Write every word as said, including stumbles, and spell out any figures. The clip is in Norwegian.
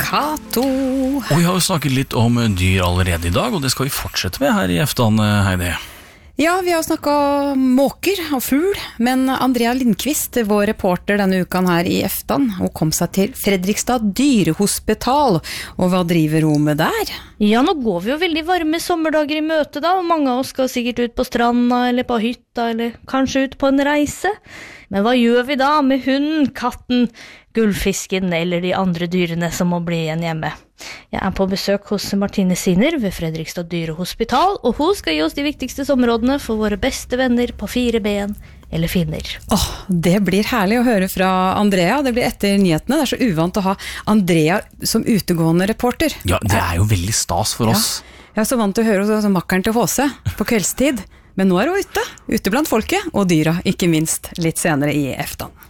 Kato. Og vi har jo snakket litt om dyr allerede i dag, og det skal vi fortsette med her i Eftan, Heidi. Ja, vi har snakket måker og fugl, men Andrea Lindqvist, vår reporter denne uken her i Eftan, hun kom seg til Fredrikstad dyrehospital, og hva driver hun med der? Ja, nå går vi jo veldig varme sommerdager i møte da, og mange av oss skal sikkert ut på stranda, eller på hytta, eller kanskje ut på en reise. Men hva gjør vi da med hunden, katten, gullfisken eller de andre dyrene som må bli igjen hjemme? Jeg er på besøk hos Martine Sinner ved Fredrikstad dyrehospital, og hun skal gi oss de viktigste områdene for våre beste venner på fire ben eller finner. Åh, det blir herlig å høre fra Andrea. Det blir etter nyhetene. Det er så uvant å ha Andrea som utegående reporter. Ja, det er jo veldig stas for oss. Ja, jeg er så vant til å høre henne som makkeren til H C på kveldstid. Men nå er hun ute, ute blant folket og dyra, ikke minst litt senere i Eftan.